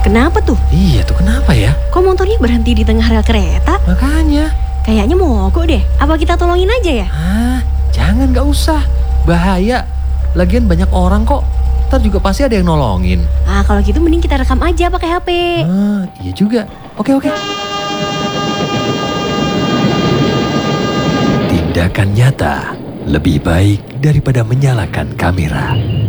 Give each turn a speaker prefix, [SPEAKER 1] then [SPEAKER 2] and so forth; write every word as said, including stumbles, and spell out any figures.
[SPEAKER 1] Kenapa tuh?
[SPEAKER 2] Iya tuh kenapa ya?
[SPEAKER 1] Kok motornya berhenti di tengah rel kereta?
[SPEAKER 2] Makanya.
[SPEAKER 1] Kayaknya mogok deh. Apa kita tolongin aja ya?
[SPEAKER 2] Ah, jangan gak usah. Bahaya. Lagian banyak orang kok. Ntar juga pasti ada yang nolongin.
[SPEAKER 1] Ah, kalau gitu mending kita rekam aja pakai H P.
[SPEAKER 2] Ah, iya juga. Oke, oke. Tindakan nyata lebih baik daripada menyalakan kamera.